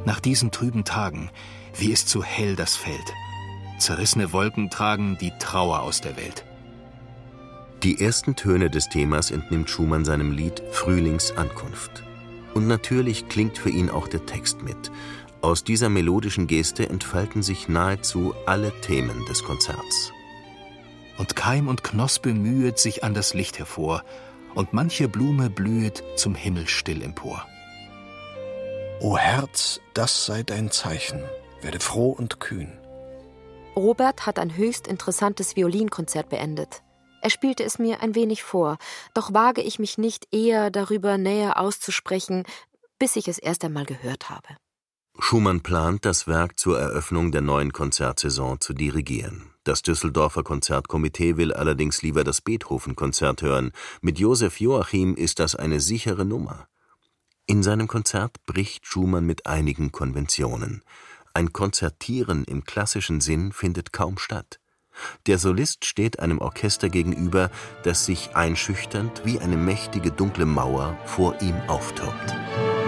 Nach diesen trüben Tagen, wie ist so hell das Feld. Zerrissene Wolken tragen die Trauer aus der Welt. Die ersten Töne des Themas entnimmt Schumann seinem Lied Frühlingsankunft. Und natürlich klingt für ihn auch der Text mit. Aus dieser melodischen Geste entfalten sich nahezu alle Themen des Konzerts. Und Keim und Knospe mühet sich an das Licht hervor, und manche Blume blühet zum Himmel still empor. O Herz, das sei dein Zeichen, werde froh und kühn. Robert hat ein höchst interessantes Violinkonzert beendet. Er spielte es mir ein wenig vor, doch wage ich mich nicht eher darüber näher auszusprechen, bis ich es erst einmal gehört habe. Schumann plant, das Werk zur Eröffnung der neuen Konzertsaison zu dirigieren. Das Düsseldorfer Konzertkomitee will allerdings lieber das Beethoven-Konzert hören. Mit Josef Joachim ist das eine sichere Nummer. In seinem Konzert bricht Schumann mit einigen Konventionen. Ein Konzertieren im klassischen Sinn findet kaum statt. Der Solist steht einem Orchester gegenüber, das sich einschüchternd wie eine mächtige dunkle Mauer vor ihm auftürmt.